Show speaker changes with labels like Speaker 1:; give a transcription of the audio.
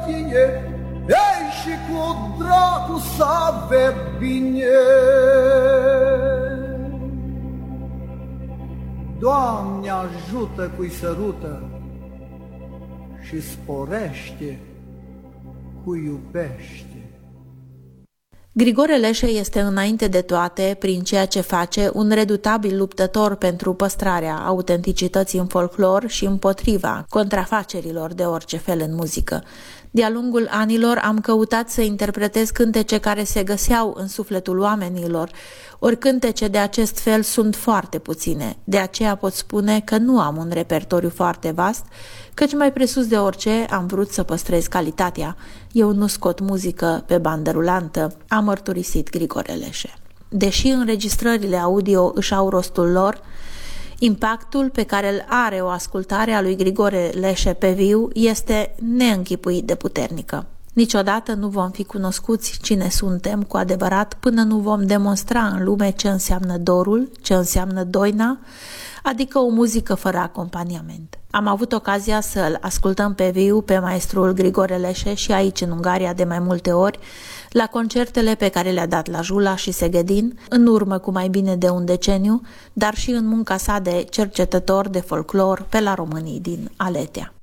Speaker 1: rochie, ei și cu dracu să ave bine. Doamne ajută cui sărută și sporește cui iubește.
Speaker 2: Grigore Leșe este înainte de toate, prin ceea ce face, un redutabil luptător pentru păstrarea autenticității în folclor și împotriva contrafacerilor de orice fel în muzică. De-a lungul anilor am căutat să interpretez cântece care se găseau în sufletul oamenilor, ori cântece de acest fel sunt foarte puține. De aceea pot spune că nu am un repertoriu foarte vast, căci mai presus de orice am vrut să păstrez calitatea. Eu nu scot muzică pe bandă rulantă, a mărturisit Grigore Leșe. Deși înregistrările audio își au rostul lor, impactul pe care îl are o ascultare a lui Grigore Leșe pe viu este neînchipuit de puternică. Niciodată nu vom fi cunoscuți cine suntem cu adevărat până nu vom demonstra în lume ce înseamnă dorul, ce înseamnă doina, adică o muzică fără acompaniament. Am avut ocazia să-l ascultăm pe viu pe maestrul Grigore Leșe și aici în Ungaria de mai multe ori, la concertele pe care le-a dat la Jula și Segedin, în urmă cu mai bine de un deceniu, dar și în munca sa de cercetător de folclor pe la românii din Aletea.